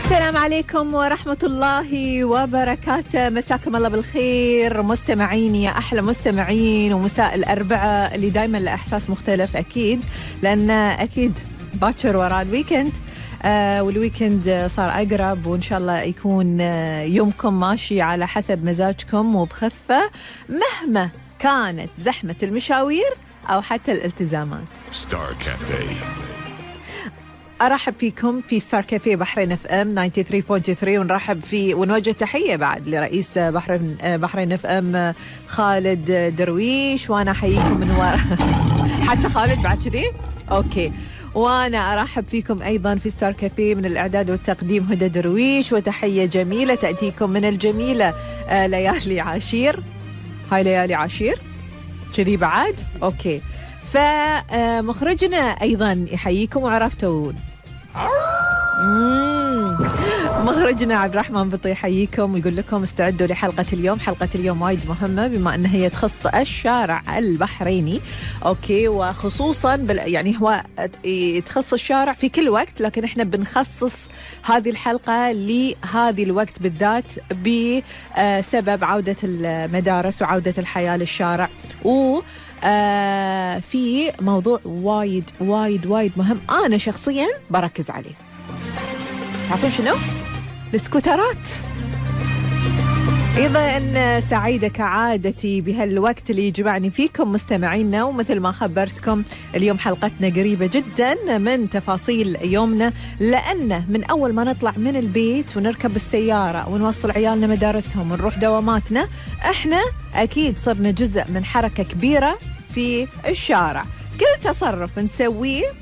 السلام عليكم ورحمة الله وبركاته. مساكم الله بالخير مستمعين، يا أحلى مستمعين، ومساء الأربعاء اللي دايما له إحساس مختلف أكيد، لأن أكيد باكر وراء الويكند. والويكند صار أقرب، وإن شاء الله يكون يومكم ماشي على حسب مزاجكم وبخفة مهما كانت زحمة المشاوير أو حتى الالتزامات. ستار كافيه، أرحب فيكم في ستار كافيه بحرين اف ام 93.3، ونرحب فيه ونوجه تحية بعد لرئيس بحرين اف ام خالد درويش، وأنا أحييكم من وراء حتى خالد بعد كذي أوكي. وأنا أرحب فيكم أيضا في ستار كافيه من الإعداد والتقديم هدى درويش، وتحية جميلة تأتيكم من الجميلة ليالي عاشير. هاي ليالي عاشير كذي بعد أوكي. فمخرجنا أيضا يحييكم، وعرفتوا مخرجنا عبد الرحمن بطي يحييكم ويقول لكم استعدوا لحلقة اليوم. حلقة اليوم وايد مهمة بما أن هي تخص الشارع البحريني أوكي، وخصوصا يعني هو تخص الشارع في كل وقت، لكن احنا بنخصص هذه الحلقة لهذه الوقت بالذات بسبب عودة المدارس وعودة الحياة للشارع، و في موضوع وايد وايد وايد مهم أنا شخصيا بركز عليه. تعرفون شنو؟ السكوترات. إذا أن سعيدة كعادتي بهالوقت اللي يجمعني فيكم مستمعينا، ومثل ما خبرتكم اليوم حلقتنا قريبة جدا من تفاصيل يومنا، لأن من أول ما نطلع من البيت ونركب السيارة ونوصل عيالنا مدارسهم ونروح دواماتنا، احنا أكيد صرنا جزء من حركة كبيرة في الشارع. كل تصرف نسويه